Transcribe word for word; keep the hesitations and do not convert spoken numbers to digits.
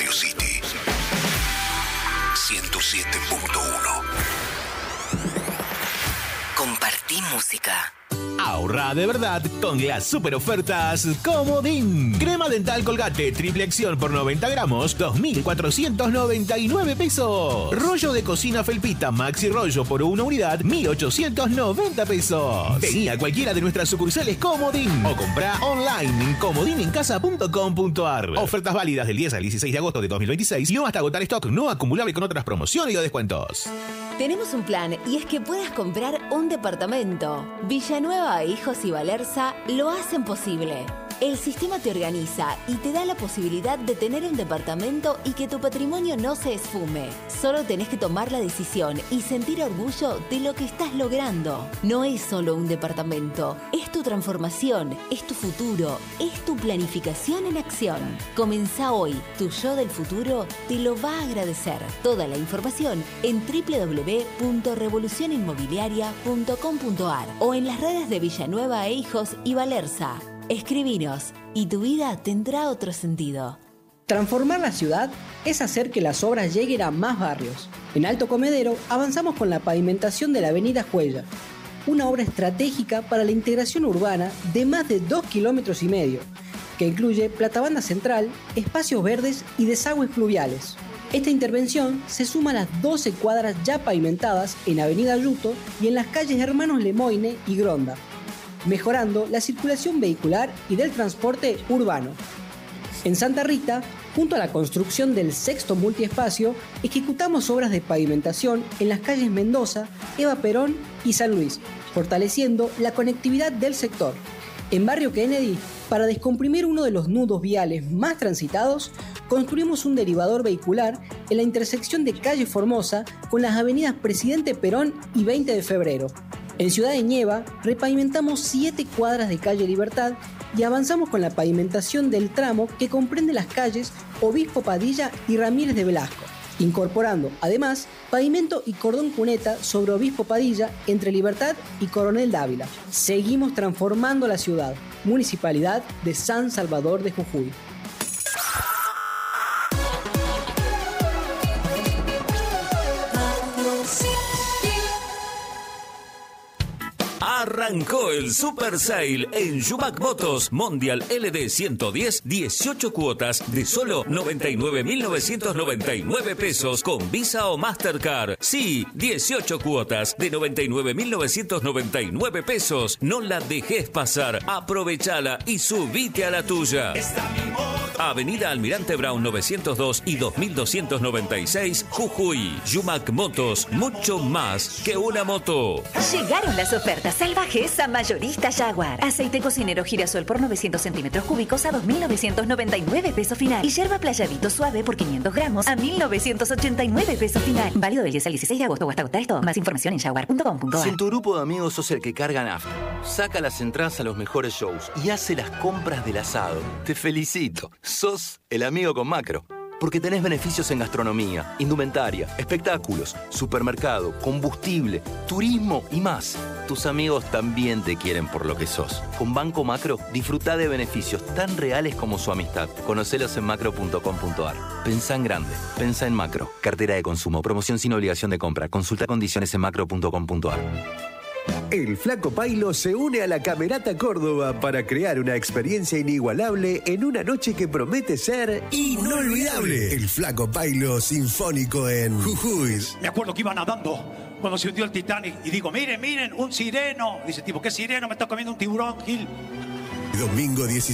Radio City ciento siete punto uno. Compartí música. Ahorra de verdad con las super ofertas Comodín. Crema dental Colgate triple acción por noventa gramos, dos mil cuatrocientos noventa y nueve pesos. Rollo de cocina Felpita Maxi Rollo por una unidad, mil ochocientos noventa pesos. Vení a cualquiera de nuestras sucursales Comodín o comprá online en comodinencasa punto com punto ar. Ofertas válidas del diez al dieciséis de agosto de dos mil veintiséis y no hasta agotar stock, no acumulable con otras promociones o descuentos. Tenemos un plan y es que puedas comprar un departamento. Villanueva e Hijos y Valerza lo hacen posible. El sistema te organiza y te da la posibilidad de tener un departamento y que tu patrimonio no se esfume. Solo tenés que tomar la decisión y sentir orgullo de lo que estás logrando. No es solo un departamento, es tu transformación, es tu futuro, es tu planificación en acción. Comenzá hoy, tu yo del futuro te lo va a agradecer. Toda la información en doble u doble u doble u punto revolución inmobiliaria punto com punto ar o en las redes de Villanueva e Hijos y Valerza. Escribinos y tu vida tendrá otro sentido. Transformar la ciudad es hacer que las obras lleguen a más barrios. En Alto Comedero avanzamos con la pavimentación de la avenida Juella, una obra estratégica para la integración urbana de más de dos kilómetros y medio, que incluye platabanda central, espacios verdes y desagües fluviales. Esta intervención se suma a las doce cuadras ya pavimentadas en Avenida Yuto y en las calles Hermanos Lemoine y Gronda, mejorando la circulación vehicular y del transporte urbano. En Santa Rita, junto a la construcción del sexto multiespacio, ejecutamos obras de pavimentación en las calles Mendoza, Eva Perón y San Luis, fortaleciendo la conectividad del sector. En Barrio Kennedy, para descomprimir uno de los nudos viales más transitados, construimos un derivador vehicular en la intersección de calle Formosa con las avenidas Presidente Perón y veinte de febrero. En Ciudad de Nieva, repavimentamos siete cuadras de calle Libertad y avanzamos con la pavimentación del tramo que comprende las calles Obispo Padilla y Ramírez de Velasco, incorporando, además, pavimento y cordón cuneta sobre Obispo Padilla entre Libertad y Coronel Dávila. Seguimos transformando la ciudad. Municipalidad de San Salvador de Jujuy. Arrancó el Super Sale en Yumac Motos Mondial L D ciento diez, dieciocho cuotas de solo noventa y nueve mil novecientos noventa y nueve pesos con Visa o Mastercard. Sí, dieciocho cuotas de noventa y nueve mil novecientos noventa y nueve pesos. No la dejes pasar, aprovechala y subite a la tuya. Avenida Almirante Brown novecientos dos y dos mil doscientos noventa y seis, Jujuy. Yumac Motos, mucho más que una moto. Llegaron las ofertas salvajes a Mayorista Jaguar. Aceite cocinero girasol por novecientos centímetros cúbicos a dos mil novecientos noventa y nueve pesos final. Y yerba playadito suave por quinientos gramos a mil novecientos ochenta y nueve pesos final. Válido del diez al dieciséis de agosto o hasta agotar esto. Más información en jaguar punto com punto ar. Si en tu grupo de amigos sos el que carga nafta, saca las entradas a los mejores shows y hace las compras del asado, te felicito. Sos el amigo con Macro. Porque tenés beneficios en gastronomía, indumentaria, espectáculos, supermercado, combustible, turismo y más. Tus amigos también te quieren por lo que sos. Con Banco Macro, disfrutá de beneficios tan reales como su amistad. Conocelos en macro punto com punto ar. Pensá en grande. Pensá en Macro. Cartera de consumo. Promoción sin obligación de compra. Consulta condiciones en macro punto com punto ar. El Flaco Pailo se une a la Camerata Córdoba para crear una experiencia inigualable en una noche que promete ser inolvidable. El Flaco Pailo Sinfónico en Jujuy. Me acuerdo que iba nadando cuando se hundió el Titanic y digo, miren, miren, un sireno. Dice tipo, ¿qué sireno? Me está comiendo un tiburón, Gil. Domingo dieciséis.